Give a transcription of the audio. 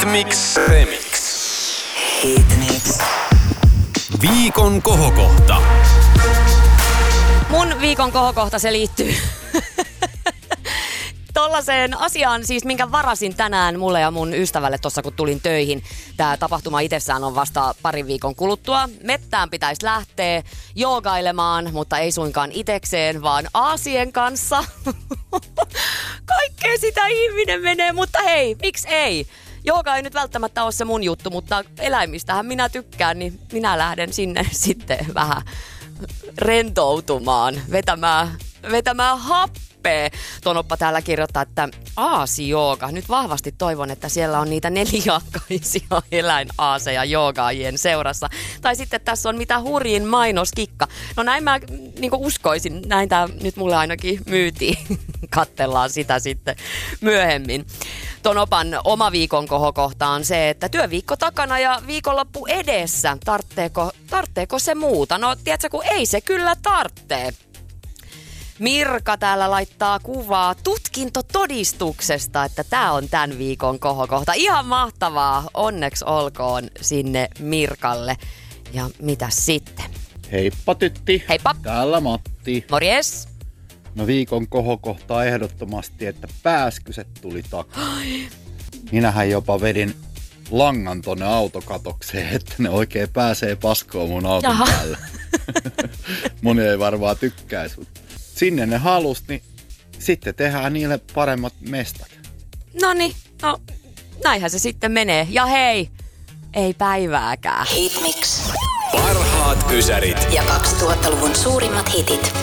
Hitmix Remix. Hitmix. Viikon kohokohta. Mun viikon kohokohta se liittyy tollaiseen asiaan, siis minkä varasin tänään mulle ja mun ystävälle tuossa kun tulin töihin. Tää tapahtuma itsessään on vasta parin viikon kuluttua. Mettään pitäisi lähteä joogailemaan, mutta ei suinkaan itekseen, vaan aasien kanssa. Kaikkea sitä ihminen menee, mutta hei, miksi ei? Jooga ei nyt välttämättä ole se mun juttu, mutta eläimistähän minä tykkään, niin minä lähden sinne sitten vähän rentoutumaan, vetämään happea. Tonoppa täällä kirjoittaa, että aasijooga. Nyt vahvasti toivon, että siellä on niitä nelijalkaisia eläinaaseja joogaajien seurassa. Tai sitten tässä on mitä hurjin mainoskikka. No näin mä niinku uskoisin, näin tää nyt mulle ainakin myytiin. Kattellaan sitä sitten myöhemmin. Tonopan oma viikon kohokohta on se, että työviikko takana ja viikonloppu edessä. Tartteeko se muuta? No tiedätkö, kun ei se kyllä tarttee. Mirka täällä laittaa kuvaa tutkintotodistuksesta, että tää on tämän viikon kohokohta. Ihan mahtavaa. Onneksi olkoon sinne Mirkalle. Ja mitäs sitten? Heippa tytti. Heippa. Täällä Matti. Morjes. No viikon kohokohta ehdottomasti, että pääskyset tuli takaa. Minähän jopa vedin langan tonne autokatokseen, että ne oikein pääsee paskoon mun auton päälle. Moni ei varmaan tykkäisi, mutta sinne ne halus, niin sitten tehdään niille paremmat mestat. Noniin, no näinhän se sitten menee. Ja hei, ei päivääkään. Hitmix. Parhaat ysärit. Ja 2000-luvun suurimmat hitit.